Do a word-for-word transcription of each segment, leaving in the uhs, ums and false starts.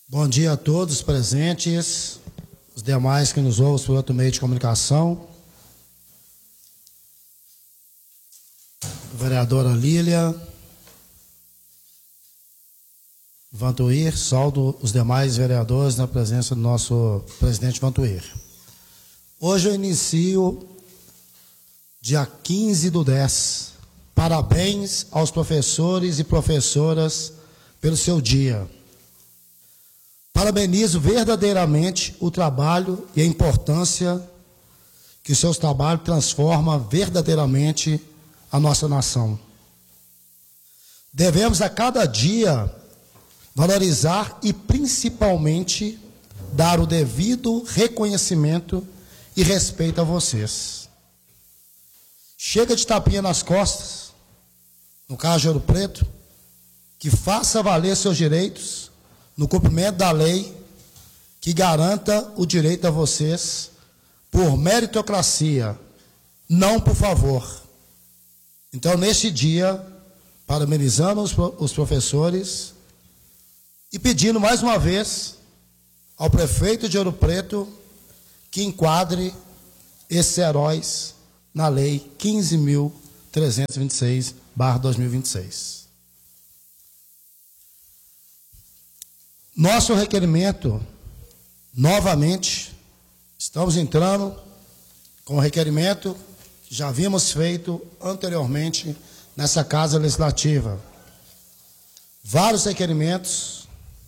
Bom dia a todos os presentes, os demais que nos ouvem por outro meio de comunicação. Vereadora Lília, Vantuir, saúdo os demais vereadores na presença do nosso presidente Vantuir. Hoje eu inicio dia quinze do dez. Parabéns aos professores e professoras pelo seu dia. Parabenizo verdadeiramente o trabalho e a importância que os seus trabalhos transformam verdadeiramente a nossa nação. Devemos a cada dia valorizar e principalmente dar o devido reconhecimento e respeito a vocês. Chega de tapinha nas costas, no caso de Ouro Preto, que faça valer seus direitos no cumprimento da lei, que garanta o direito a vocês por meritocracia, não por favor. Então, neste dia, parabenizando os, os professores e pedindo mais uma vez ao prefeito de Ouro Preto que enquadre esses heróis na lei quinze mil trezentos e vinte e seis barra dois mil e vinte e seis. Nosso requerimento, novamente, estamos entrando com o requerimento que já havíamos feito anteriormente nessa Casa Legislativa. Vários requerimentos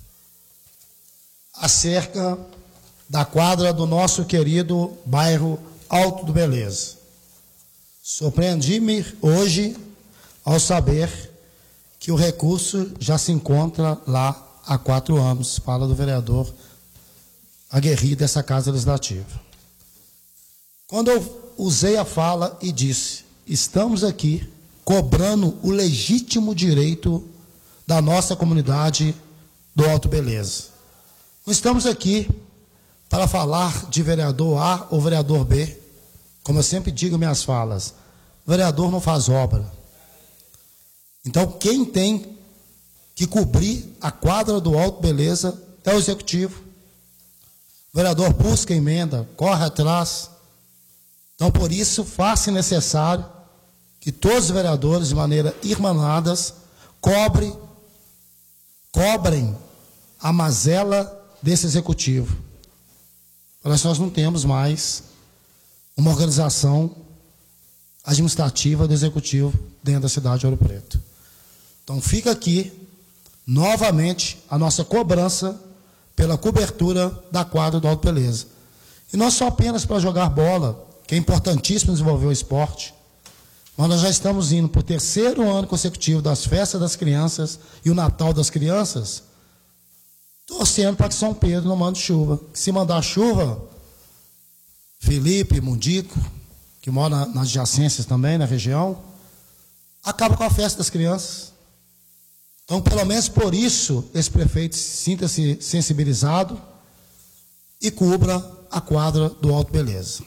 acerca da quadra do nosso querido bairro Alto do Beleza. Surpreendi-me hoje ao saber que o recurso já se encontra lá há quatro anos, fala do vereador aguerrido dessa Casa Legislativa. Quando eu usei a fala e disse, estamos aqui cobrando o legítimo direito da nossa comunidade do Alto Beleza. Não estamos aqui para falar de vereador A ou vereador B, como eu sempre digo em minhas falas, vereador não faz obra. Então, quem tem que cobrir a quadra do Alto Beleza é o executivo. O vereador busca emenda, corre atrás. Então, por isso, faz-se necessário que todos os vereadores, de maneira irmanadas, cobre, cobrem a mazela desse executivo. Mas nós não temos mais uma organização administrativa do executivo dentro da cidade de Ouro Preto. Então, fica aqui novamente a nossa cobrança pela cobertura da quadra do Alto Beleza. E não só apenas para jogar bola, que é importantíssimo desenvolver o esporte, mas nós já estamos indo para o terceiro ano consecutivo das festas das crianças e o Natal das crianças, torcendo para que São Pedro não mande chuva. Se mandar chuva, Felipe, Mundico, que mora nas adjacências também, na região, acaba com a festa das crianças. Então, pelo menos por isso, esse prefeito sinta-se sensibilizado e cubra a quadra do Alto Beleza.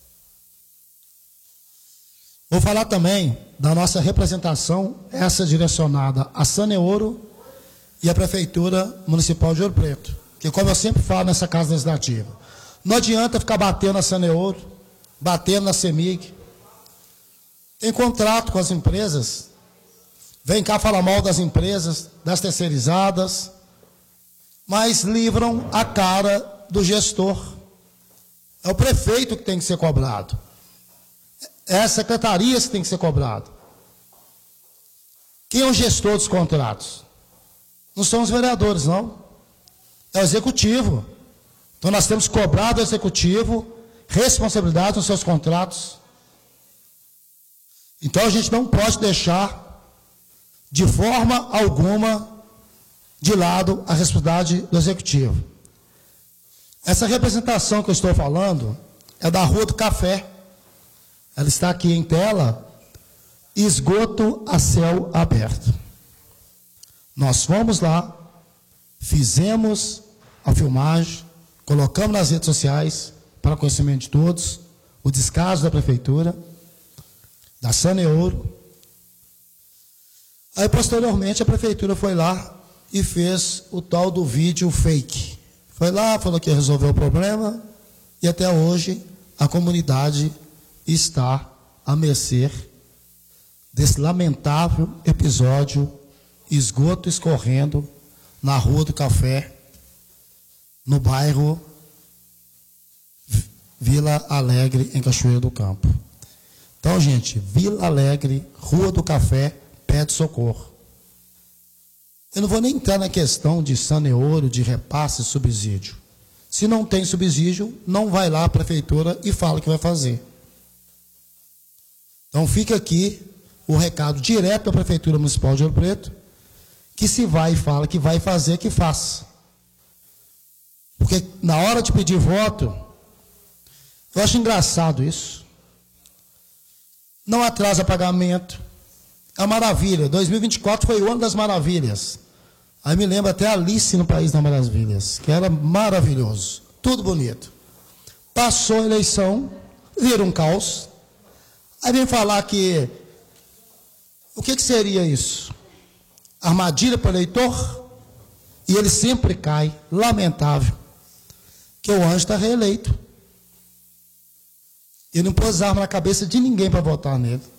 Vou falar também da nossa representação, essa direcionada a Saneouro e a Prefeitura Municipal de Ouro Preto. Que, como eu sempre falo nessa Casa Legislativa, não adianta ficar batendo na Saneouro, batendo na CEMIG. Tem contrato com as empresas. Vem cá falar mal das empresas, das terceirizadas, mas livram a cara do gestor. É o prefeito que tem que ser cobrado. É a secretaria que tem que ser cobrado. Quem é o gestor dos contratos? Não são os vereadores, não. É o executivo. Então nós temos que cobrar do executivo responsabilidade nos seus contratos. Então a gente não pode deixar de forma alguma de lado a responsabilidade do executivo. Essa representação que eu estou falando é da Rua do Café. Ela está aqui em tela, esgoto a céu aberto. Nós fomos lá, fizemos a filmagem, colocamos nas redes sociais, para conhecimento de todos, o descaso da prefeitura, da Saneouro. Aí, posteriormente, a prefeitura foi lá e fez o tal do vídeo fake. Foi lá, falou que ia resolver o problema, e até hoje a comunidade está à mercê desse lamentável episódio, esgoto escorrendo na Rua do Café, no bairro Vila Alegre, em Cachoeira do Campo. Então, gente, Vila Alegre, Rua do Café, pede socorro. Eu não vou nem entrar na questão de saneouro, de repasse, subsídio. Se não tem subsídio, não vai lá à prefeitura e fala que vai fazer. Então fica aqui o recado direto à Prefeitura Municipal de Ouro Preto, que se vai e fala que vai fazer, que faça. Porque na hora de pedir voto, eu acho engraçado isso. Não atrasa pagamento. É uma maravilha. dois mil e vinte e quatro foi o ano das maravilhas. Aí me lembra até Alice no País das Maravilhas, que era maravilhoso. Tudo bonito. Passou a eleição, vira um caos. Aí vem falar que... O que, que seria isso? Armadilha para o eleitor? E ele sempre cai. Lamentável. Que o Anjo está reeleito. Ele não pôs arma na cabeça de ninguém para votar nele.